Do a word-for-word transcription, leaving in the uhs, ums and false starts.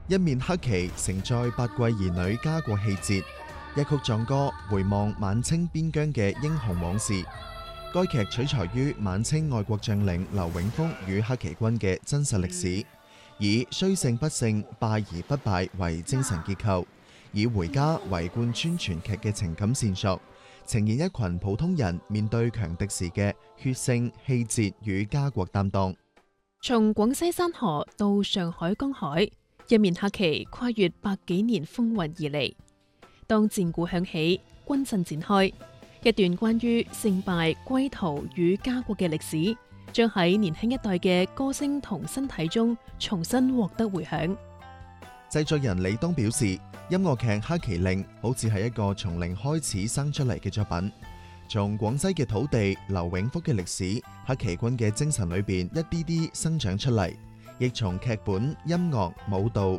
一面黑旗承載八季兒女家國氣節，一曲壯歌回望晚清邊疆嘅英雄往事。該劇取材於晚清愛國將領劉永福與黑旗軍嘅真實歷史，以雖勝不勝、敗而不敗為精神結構，以回家為貫穿全劇嘅情感線索，呈現一群普通人面對強敵時嘅血性、氣節與家國擔當。 從廣西山河到上海江海，一面黑旗跨越百幾年風雲而嚟。當戰鼓響起，軍陣展開，一段關於勝敗、歸途與家國嘅歷史，將喺年輕一代嘅歌聲同身體中重新獲得回響。 製作人李東表示，音樂劇《黑旗令》好似係一個從零開始生出嚟嘅作品，從廣西嘅土地、劉永福嘅歷史、黑旗軍嘅精神裏邊一啲啲生長出嚟，亦從劇本、音樂、舞蹈、